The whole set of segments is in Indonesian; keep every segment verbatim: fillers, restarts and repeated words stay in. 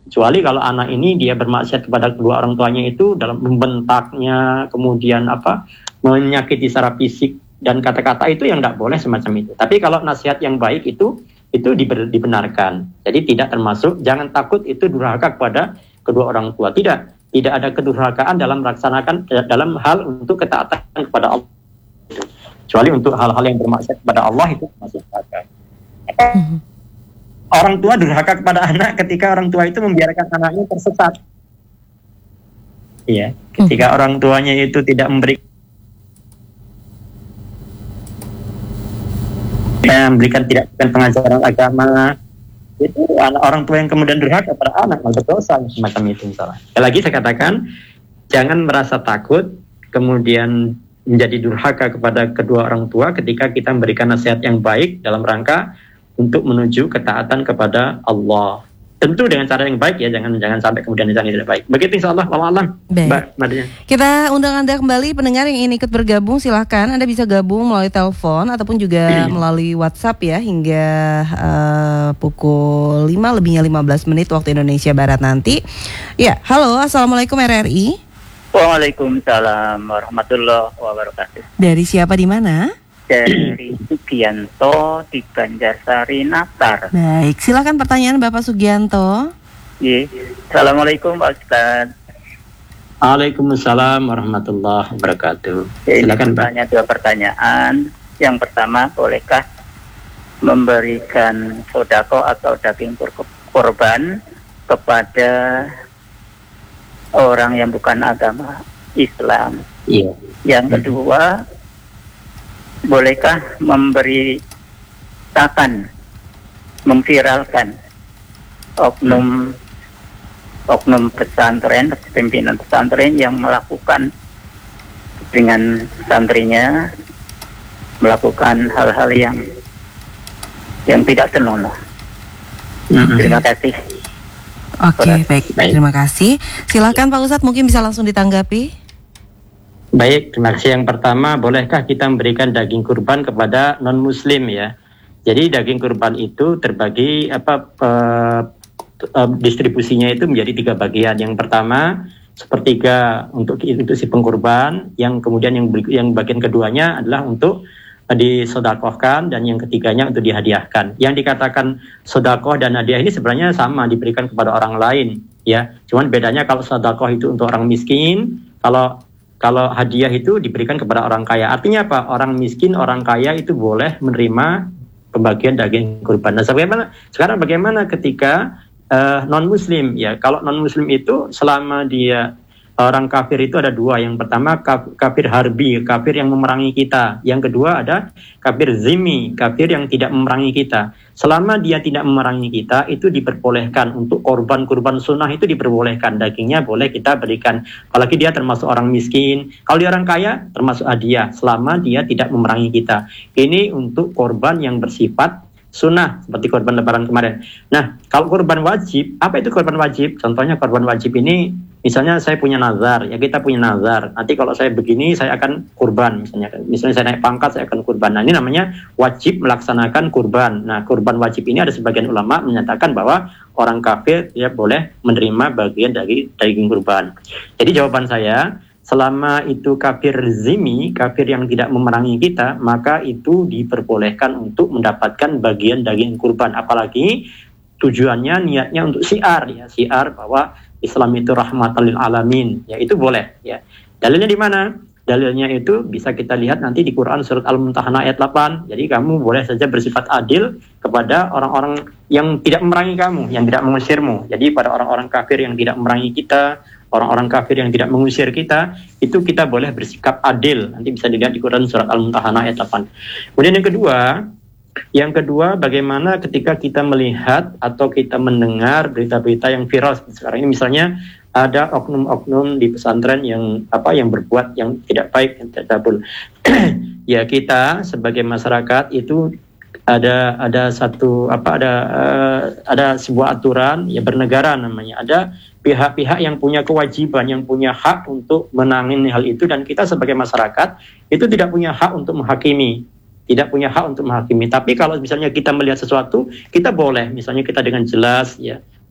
Kecuali kalau anak ini dia bermaksiat kepada kedua orang tuanya itu dalam membentaknya, kemudian apa, menyakiti secara fisik dan kata-kata, itu yang tidak boleh semacam itu. Tapi kalau nasihat yang baik itu itu dibenarkan. Jadi tidak termasuk, jangan takut itu durhaka kepada kedua orang tua. Tidak, tidak ada kedurhakaan dalam melaksanakan dalam hal untuk ketaatan kepada Allah. Kecuali untuk hal-hal yang bermaksiat kepada Allah itu termasuk durhaka. Orang tua durhaka kepada anak ketika orang tua itu membiarkan anaknya tersesat. Iya, ketika orang tuanya itu tidak memberi memberikan tidak bukan pengajaran agama, itu anak orang tua yang kemudian durhaka pada anak, malah berdosa semacam itu misalnya. Sekali lagi saya katakan, jangan merasa takut kemudian menjadi durhaka kepada kedua orang tua ketika kita memberikan nasihat yang baik dalam rangka untuk menuju ketaatan kepada Allah. Tentu dengan cara yang baik ya, jangan jangan sampai kemudian cara yang tidak baik. Begitu insyaallah, wallahu a'lam. Mbak Nadia. Kita undang Anda kembali, pendengar yang ingin ikut bergabung silahkan. Anda bisa gabung melalui telepon ataupun juga melalui WhatsApp ya hingga uh, pukul lima lebihnya lima belas menit waktu Indonesia Barat nanti. Ya, halo, Assalamualaikum R R I. Waalaikumsalam warahmatullahi wabarakatuh. Dari siapa, di mana? Dari Sugianto di Banjarsari Natar. Baik, silakan pertanyaan Bapak Sugianto. Iya. Assalamualaikum Pak Ustaz. Waalaikumsalam warahmatullahi wabarakatuh. Ya, silakan Pak. Tanya dua pertanyaan. Yang pertama, bolehkah memberikan sodako atau daging kurban kepada orang yang bukan agama Islam? Iya. Yang kedua, bolehkah memberitakan, memviralkan oknum oknum pesantren, pimpinan pesantren yang melakukan dengan santrinya melakukan hal-hal yang yang tidak senonoh? Mm-hmm. Terima kasih. Oke, okay, baik. baik. Terima kasih. Silakan Pak Ustadz, mungkin bisa langsung ditanggapi. Baik, terima kasih. Yang pertama, bolehkah kita memberikan daging kurban kepada non-muslim ya? Jadi daging kurban itu terbagi apa uh, uh, distribusinya itu menjadi tiga bagian. Yang pertama, sepertiga untuk itu si pengkurban, yang kemudian yang yang bagian keduanya adalah untuk uh, disodakohkan, dan yang ketiganya untuk dihadiahkan. Yang dikatakan sodakoh dan hadiah ini sebenarnya sama, diberikan kepada orang lain ya. Cuman bedanya kalau sodakoh itu untuk orang miskin, kalau Kalau hadiah itu diberikan kepada orang kaya. Artinya apa? Orang miskin, orang kaya itu boleh menerima pembagian daging kurban. Nah, bagaimana? Sekarang bagaimana ketika uh, non-muslim? Ya, kalau non-muslim itu selama dia orang kafir itu ada dua. Yang pertama kafir harbi, kafir yang memerangi kita. Yang kedua ada kafir zimmi, kafir yang tidak memerangi kita. Selama dia tidak memerangi kita, itu diperbolehkan untuk korban-korban sunnah, itu diperbolehkan. Dagingnya boleh kita berikan. Apalagi dia termasuk orang miskin. Kalau dia orang kaya, termasuk hadiah. Selama dia tidak memerangi kita. Ini untuk korban yang bersifat sunnah, seperti korban lebaran kemarin. Nah, kalau korban wajib, apa itu korban wajib? Contohnya korban wajib ini, misalnya saya punya nazar, ya kita punya nazar. Nanti kalau saya begini, saya akan kurban. Misalnya, misalnya saya naik pangkat, saya akan kurban. Nah, ini namanya wajib melaksanakan kurban. Nah, kurban wajib ini ada sebagian ulama menyatakan bahwa orang kafir ya boleh menerima bagian dari daging kurban. Jadi jawaban saya, selama itu kafir zimmi, kafir yang tidak memerangi kita, maka itu diperbolehkan untuk mendapatkan bagian daging kurban. Apalagi tujuannya, niatnya untuk syiar, ya syiar bahwa Islam itu rahmatan lil alamin, ya itu boleh. Ya. Dalilnya di mana? Dalilnya itu bisa kita lihat nanti di Quran surat Al-Mumtahanah ayat delapan. Jadi kamu boleh saja bersifat adil kepada orang-orang yang tidak memerangi kamu, yang tidak mengusirmu. Jadi pada orang-orang kafir yang tidak memerangi kita, orang-orang kafir yang tidak mengusir kita, itu kita boleh bersikap adil. Nanti bisa dilihat di Quran surat Al-Mumtahanah ayat delapan. Kemudian yang kedua, yang kedua bagaimana ketika kita melihat atau kita mendengar berita-berita yang viral sekarang ini, misalnya ada oknum-oknum di pesantren yang apa yang berbuat yang tidak baik, yang tidak tabul. Ya kita sebagai masyarakat itu ada ada satu apa ada uh, ada sebuah aturan ya bernegara namanya. Ada pihak-pihak yang punya kewajiban, yang punya hak untuk menangani hal itu, dan kita sebagai masyarakat itu tidak punya hak untuk menghakimi, tidak punya hak untuk menghakimi. Tapi kalau misalnya kita melihat sesuatu, kita boleh, misalnya kita dengan jelas ya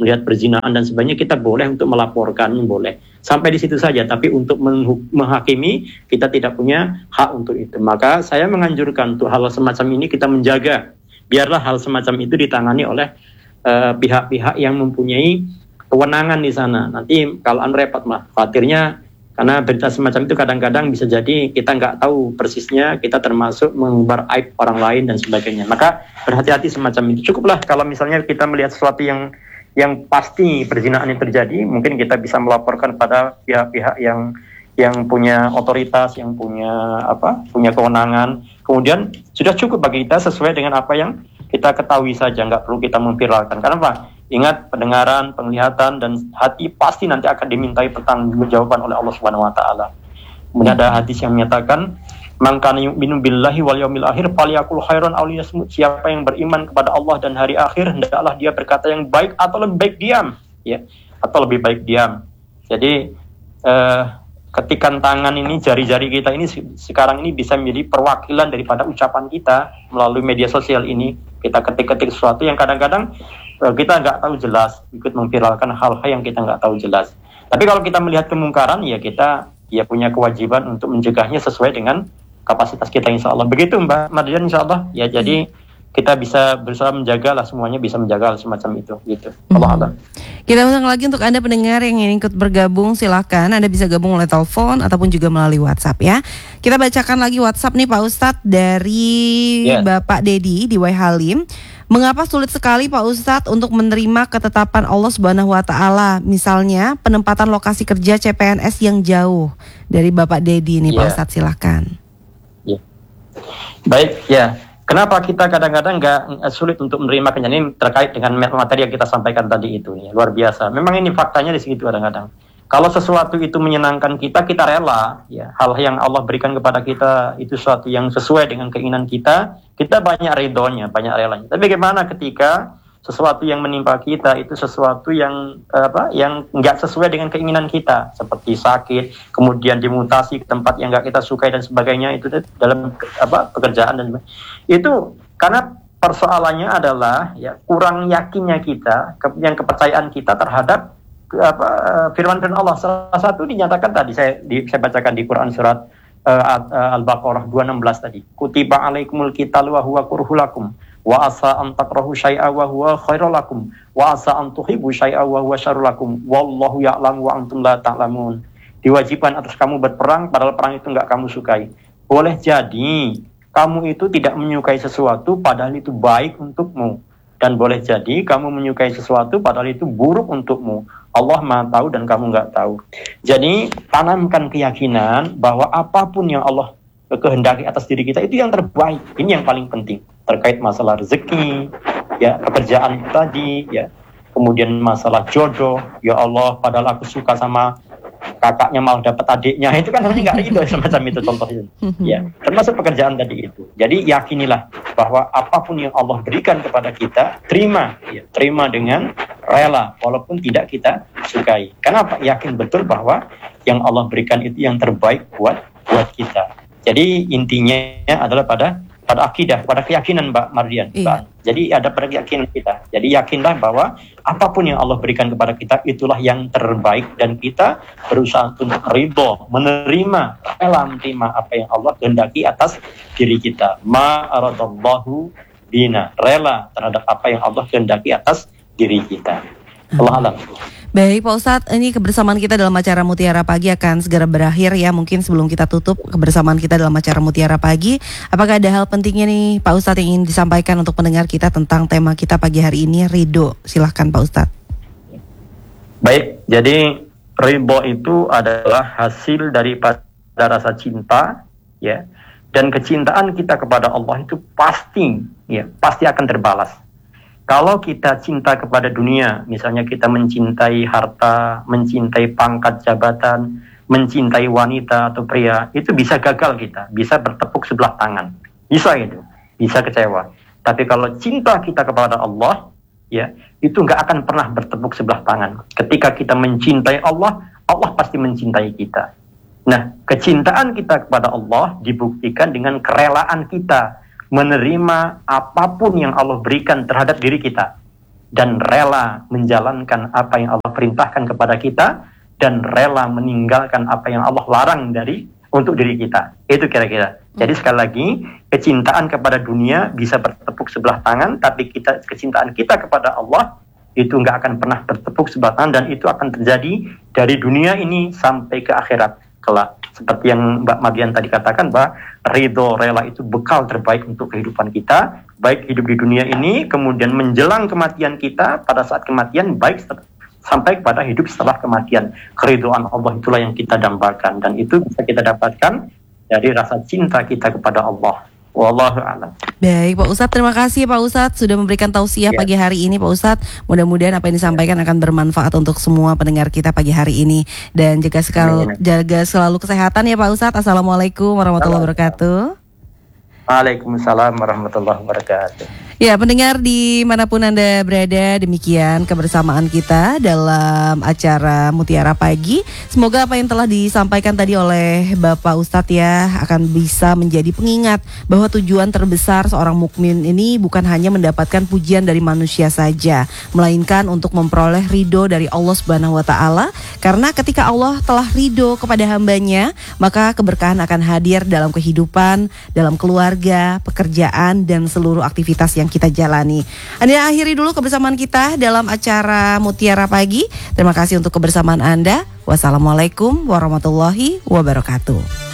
melihat perzinaan dan sebagainya, kita boleh untuk melaporkan, boleh. Sampai di situ saja, tapi untuk menghakimi, kita tidak punya hak untuk itu. Maka saya menganjurkan untuk hal semacam ini kita menjaga. Biarlah hal semacam itu ditangani oleh uh, pihak-pihak yang mempunyai kewenangan di sana. Nanti kalau an repot mah, khawatirnya karena berita semacam itu kadang-kadang bisa jadi kita nggak tahu persisnya, kita termasuk mengumbar aib orang lain dan sebagainya. Maka berhati-hati semacam itu. Cukuplah kalau misalnya kita melihat sesuatu yang yang pasti perzinaan yang terjadi, mungkin kita bisa melaporkan pada pihak-pihak yang yang punya otoritas, yang punya apa, punya kewenangan. Kemudian sudah cukup bagi kita sesuai dengan apa yang kita ketahui saja, nggak perlu kita memviralkan. Karena apa? Ingat, pendengaran, penglihatan, dan hati pasti nanti akan dimintai pertanggungjawaban oleh Allah Subhanahu Wa Taala. Kemudian ada hadis yang menyatakan, "Man kana yu'minu billahi wal yaumil akhir falyaqul khairan aw liyasmut." Siapa yang beriman kepada Allah dan hari akhir, hendaklah dia berkata yang baik atau lebih baik diam, ya, atau lebih baik diam. Jadi eh, ketikan tangan ini, jari-jari kita ini sekarang ini bisa menjadi perwakilan daripada ucapan kita melalui media sosial ini. Kita ketik-ketik sesuatu yang kadang-kadang eh, kita nggak tahu jelas, ikut memviralkan hal-hal yang kita nggak tahu jelas. Tapi kalau kita melihat kemungkaran, ya kita ya punya kewajiban untuk mencegahnya sesuai dengan kapasitas kita, insya Allah. Begitu Mbak Mardian, insya Allah. Ya, jadi kita bisa berusaha menjaga lah, semuanya bisa menjaga semacam itu, gitu. Allah Allah. Kita undang lagi untuk Anda pendengar yang ingin ikut bergabung, silakan Anda bisa gabung oleh telepon ataupun juga melalui WhatsApp ya. Kita bacakan lagi WhatsApp nih Pak Ustadz dari yeah. Bapak Dedi di Wai Halim. Mengapa sulit sekali Pak Ustadz untuk menerima ketetapan Allah Subhanahu Wa Taala? Misalnya penempatan lokasi kerja C P N S yang jauh. Dari Bapak Dedi nih yeah. Pak Ustadz, silakan. Ya. Baik, ya. Kenapa kita kadang-kadang nggak sulit untuk menerima kenyataan ini terkait dengan materi yang kita sampaikan tadi itu, ya, luar biasa. Memang ini faktanya di situ kadang-kadang. Kalau sesuatu itu menyenangkan kita, kita rela. Ya, hal yang Allah berikan kepada kita itu sesuatu yang sesuai dengan keinginan kita, kita banyak ridhonya, banyak relanya. Tapi bagaimana ketika sesuatu yang menimpa kita itu sesuatu yang apa yang nggak sesuai dengan keinginan kita, seperti sakit, kemudian dimutasi ke tempat yang nggak kita sukai dan sebagainya, itu dalam apa pekerjaan dan sebagainya. Itu karena persoalannya adalah ya kurang yakinnya kita, ke, yang kepercayaan kita terhadap apa firman-firman Allah. Salah satu dinyatakan tadi saya di, saya bacakan di Quran surat uh, Al-Baqarah dua enam belas tadi. Kutiba alaikumul qitalu wa huwa kurhul lakum. Wa asa an takrahu syai'a wa huwa khairul lakum wa asa an tuhibbu syai'a wa huwa syarrul lakum wallahu ya'lamu wa antum la ta'lamun. Diwajibkan atas kamu berperang padahal perang itu enggak kamu sukai. Boleh jadi kamu itu tidak menyukai sesuatu padahal itu baik untukmu, dan boleh jadi kamu menyukai sesuatu padahal itu buruk untukmu. Allah Maha tahu dan kamu enggak tahu. Jadi tanamkan keyakinan bahwa apapun yang Allah kehendaki atas diri kita itu yang terbaik. Ini yang paling penting. Terkait masalah rezeki, ya pekerjaan tadi, ya kemudian masalah jodoh, ya Allah padahal aku suka sama kakaknya malah dapat adiknya, itu kan harusnya nggak ridho semacam itu contohnya, ya termasuk pekerjaan tadi itu. Jadi yakinilah bahwa apapun yang Allah berikan kepada kita, terima, ya, terima dengan rela walaupun tidak kita sukai. Kenapa? Yakin betul bahwa yang Allah berikan itu yang terbaik buat buat kita. Jadi intinya adalah pada pada akidah, pada keyakinan Mbak Mardian. Iya. Mbak. Jadi ada pada keyakinan kita. Jadi yakinlah bahwa apapun yang Allah berikan kepada kita itulah yang terbaik, dan kita berusaha untuk ridho, menerima, rela menerima apa yang Allah kehendaki atas diri kita. Ma aradallahu bina, rela terhadap apa yang Allah kehendaki atas diri kita. Allah alam. Baik Pak Ustadz, ini kebersamaan kita dalam acara Mutiara Pagi akan segera berakhir ya. Mungkin sebelum kita tutup kebersamaan kita dalam acara Mutiara Pagi, apakah ada hal pentingnya nih Pak Ustadz yang ingin disampaikan untuk pendengar kita tentang tema kita pagi hari ini, ridho? Silahkan Pak Ustadz. Baik, jadi ridho itu adalah hasil daripada rasa cinta, ya, dan kecintaan kita kepada Allah itu pasti, ya, pasti akan terbalas. Kalau kita cinta kepada dunia, misalnya kita mencintai harta, mencintai pangkat jabatan, mencintai wanita atau pria, itu bisa gagal kita, bisa bertepuk sebelah tangan, bisa gitu, bisa kecewa. Tapi kalau cinta kita kepada Allah, ya, itu nggak akan pernah bertepuk sebelah tangan. Ketika kita mencintai Allah, Allah pasti mencintai kita. Nah, kecintaan kita kepada Allah dibuktikan dengan kerelaan kita menerima apapun yang Allah berikan terhadap diri kita. dan rela menjalankan apa yang Allah perintahkan kepada kita dan rela meninggalkan apa yang Allah larang dari untuk diri kita. Itu kira-kira. Jadi sekali lagi, kecintaan kepada dunia bisa bertepuk sebelah tangan, tapi kita kecintaan kita kepada Allah itu nggak akan pernah bertepuk sebelah tangan, dan itu akan terjadi dari dunia ini sampai ke akhirat kelak. Seperti yang Mbak Madian tadi katakan, bahwa ridho rela itu bekal terbaik untuk kehidupan kita, baik hidup di dunia ini, kemudian menjelang kematian kita, pada saat kematian, baik sampai kepada hidup setelah kematian. Keridhaan Allah itulah yang kita dambakan, dan itu bisa kita dapatkan dari rasa cinta kita kepada Allah. Wallahu a'lam. Baik Pak Ustadz, terima kasih Pak Ustadz sudah memberikan tausiah ya. Pagi hari ini Pak Ustadz. Mudah-mudahan apa yang disampaikan akan bermanfaat untuk semua pendengar kita pagi hari ini. Dan jaga, sekal, jaga selalu kesehatan ya Pak Ustadz. Assalamualaikum warahmatullahi wabarakatuh. Waalaikumsalam warahmatullahi wabarakatuh. Ya, pendengar dimanapun Anda berada, demikian kebersamaan kita dalam acara Mutiara Pagi. Semoga apa yang telah disampaikan tadi oleh Bapak Ustadz ya akan bisa menjadi pengingat bahwa tujuan terbesar seorang mukmin ini bukan hanya mendapatkan pujian dari manusia saja, melainkan untuk memperoleh ridho dari Allah Subhanahu wa Ta'ala. Karena ketika Allah telah ridho kepada hambanya, maka keberkahan akan hadir dalam kehidupan, dalam keluarga, pekerjaan, dan seluruh aktivitas yang kita jalani. Anda akhiri dulu kebersamaan kita dalam acara Mutiara Pagi. Terima kasih untuk kebersamaan Anda. Wassalamualaikum warahmatullahi wabarakatuh.